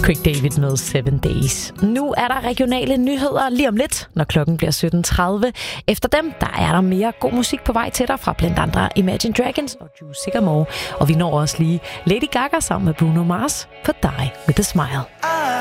Craig David med 7 Days. Nu er der regionale nyheder lige om lidt, når klokken bliver 17.30. Efter dem, der er der mere god musik på vej til dig fra blandt andre Imagine Dragons og Drew Sycamore. Og vi når også lige Lady Gaga sammen med Bruno Mars på Die With A Smile.